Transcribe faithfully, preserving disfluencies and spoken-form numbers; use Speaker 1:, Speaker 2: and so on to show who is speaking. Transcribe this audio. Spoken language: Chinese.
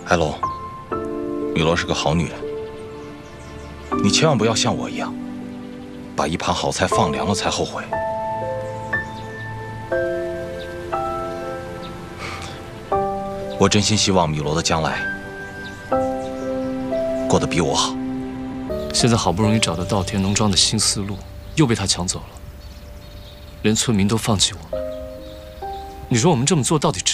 Speaker 1: 海龙，米罗是个好女人，你千万不要像我一样，把一盘好菜放凉了才后悔。我真心希望米罗的将来过得比我好。
Speaker 2: 现在好不容易找到稻田农庄的新思路，又被他抢走了，连村民都放弃我们。你说我们这么做到底值？